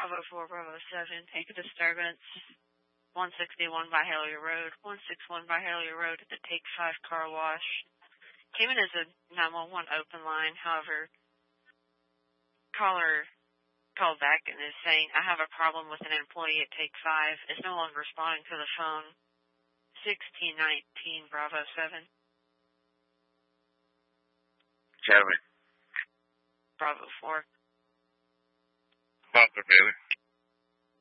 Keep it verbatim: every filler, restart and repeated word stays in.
Bravo four, Bravo seven, take a disturbance. one sixty-one by Haley Road, one sixty-one by Haley Road at the Take five car wash. Came in as a nine one one open line, however, caller called back and is saying, I have a problem with an employee at Take five. Is no longer responding to the phone. sixteen nineteen, Bravo seven. Charlie. Bravo four. Foster Bailey.